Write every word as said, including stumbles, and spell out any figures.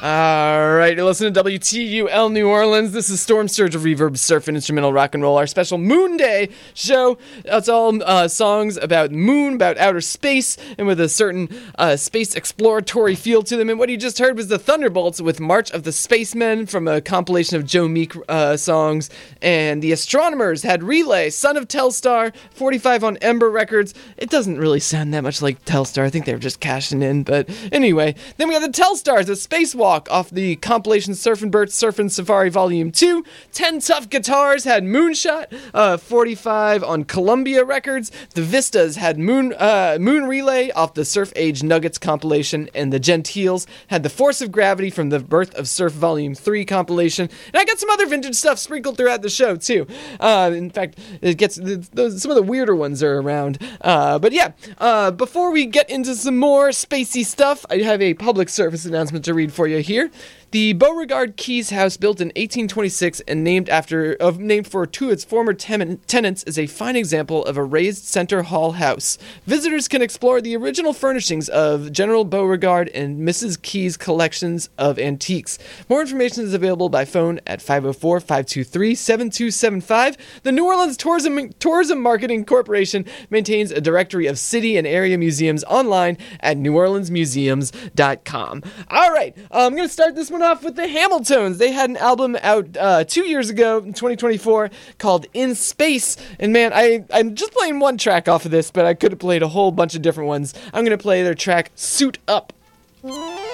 All right, you're listening to W T U L New Orleans. This is Storm Surge of Reverb, Surf, and Instrumental Rock and Roll, our special Moon Day show. It's all uh, songs about moon, about outer space, and with a certain uh, space exploratory feel to them. And what you just heard was the Thunderbolts with March of the Spacemen from a compilation of Joe Meek uh, songs. And the Astronomers had Relay, Son of Telstar, forty-five on Ember Records. It doesn't really sound that much like Telstar. I think they were just cashing in. But anyway, then we got the Telstars, a Spacewalk off the compilation Surfin' Bert, Surfin' Safari Volume two. Ten Tough Guitars had Moonshot, uh, forty-five on Columbia Records. The Vistas had Moon uh, Moon Relay off the Surf Age Nuggets compilation. And the Gentiles had The Force of Gravity from the Birth of Surf Volume three compilation. And I got some other vintage stuff sprinkled throughout the show, too. Uh, in fact, it gets the, the, some of the weirder ones are around. Uh, but yeah, uh, before we get into some more spacey stuff, I have a public service announcement to read for you here. The Beauregard Keys House, built in eighteen twenty-six and named after of named for two of its former ten- tenants, is a fine example of a raised center hall house. Visitors can explore the original furnishings of General Beauregard and Missus Keys' collections of antiques. More information is available by phone at five oh four, five two three, seven two seven five. The New Orleans Tourism Tourism Marketing Corporation maintains a directory of city and area museums online at new orleans museums dot com. All right, uh, I'm going to start this one off with the Hamiltones. They had an album out uh, two years ago in twenty twenty-four called In Space. And man, I, I'm just playing one track off of this, but I could have played a whole bunch of different ones. I'm going to play their track Suit Up.